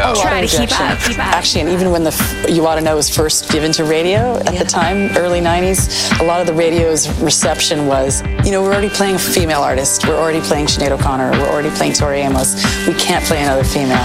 try to keep up. Actually, and even when You Ought to Know was first given to radio at the time, early 90s, a lot of the radio's reception was, we're already playing a female artist. We're already playing Sinead O'Connor. We're already playing Tori Amos. We can't play another female.